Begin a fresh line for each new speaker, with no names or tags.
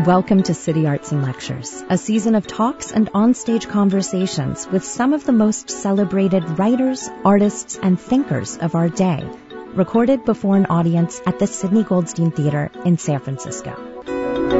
Welcome to City Arts and Lectures, a season of talks and onstage conversations with some of the most celebrated writers, artists, and thinkers of our day, recorded before an audience at the Sidney Goldstein Theater in San Francisco.